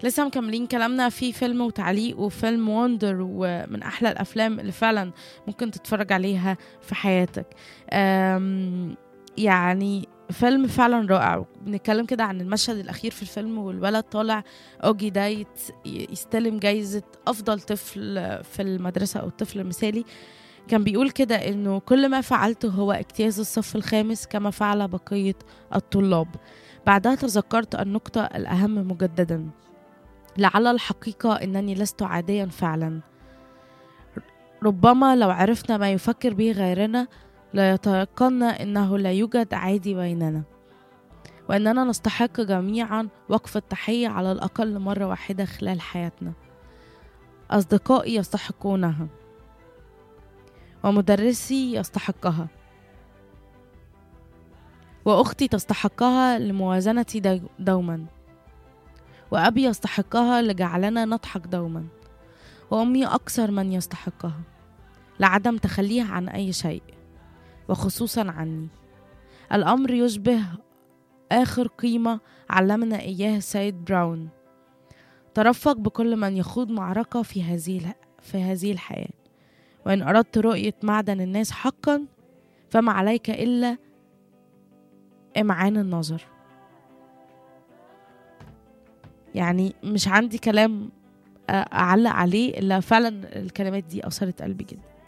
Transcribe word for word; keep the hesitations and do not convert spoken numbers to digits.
لسه مكملين كلامنا في فيلم وتعليق وفيلم وندر، ومن أحلى الأفلام اللي فعلا ممكن تتفرج عليها في حياتك. أم يعني فيلم فعلا رائع. بنتكلم كده عن المشهد الأخير في الفيلم، والولد طالع أوجي ده يت- يستلم جايزة أفضل طفل في المدرسة أو الطفل المثالي. كان بيقول كده إنه كل ما فعلته هو اجتياز الصف الخامس كما فعل بقية الطلاب. بعدها تذكرت النقطة الأهم مجددا: لعل الحقيقة أنني لست عاديا فعلا. ربما لو عرفنا ما يفكر به غيرنا لا يتيقن أنه لا يوجد عادي بيننا، وأننا نستحق جميعا وقف التحية على الأقل مرة واحدة خلال حياتنا. أصدقائي يستحقونها، ومدرسي يستحقها، وأختي تستحقها لموازنتي دو- دوما، وأبي يستحقها لجعلنا نضحك دوما، وأمي أكثر من يستحقها لعدم تخليها عن أي شيء، وخصوصا عني. الأمر يشبه آخر قيمة علمنا إياه السيد براون: ترفق بكل من يخوض معركة في هذه الح- في هذه الحياة، وإن أردت رؤية معدن الناس حقا فما عليك إلا إمعان النظر. يعني مش عندي كلام أعلق عليه إلا فعلا الكلمات دي أثرت قلبي جدا.